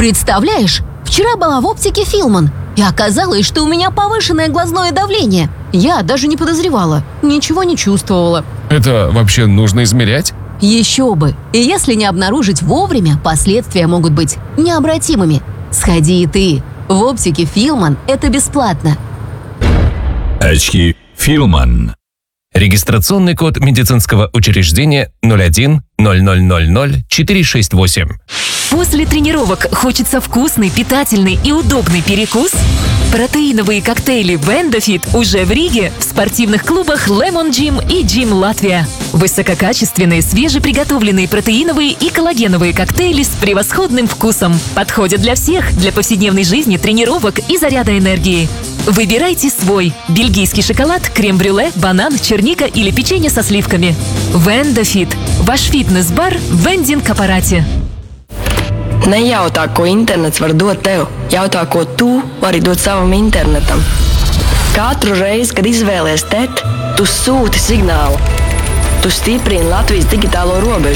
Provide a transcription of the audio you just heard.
Представляешь, вчера была в оптике Филман, и оказалось, что у меня повышенное глазное давление. Я даже не подозревала, ничего не чувствовала. Это вообще нужно измерять? Еще бы! И если не обнаружить вовремя, последствия могут быть необратимыми. Сходи и ты. В оптике Филман это бесплатно. Очки Филман. Регистрационный код медицинского учреждения 01000468. После тренировок хочется вкусный, питательный и удобный перекус? Протеиновые коктейли Вендофит уже в Риге в спортивных клубах Lemon Gym и Gym Латвия. Высококачественные, свежеприготовленные протеиновые и коллагеновые коктейли с превосходным вкусом. Подходят для всех, для повседневной жизни, тренировок и заряда энергии. Выбирайте свой. Бельгийский шоколад, крем-брюле, банан, черника или печенье со сливками. Вендофит. Ваш фитнес-бар в вендинг-аппарате. Nejautā, ko internets var dot tev, jautā, ko tu vari dot savam internetam. Katru reizi, kad izvēlies TET, tu sūti signālu. Tu stiprini Latvijas digitālo robežu.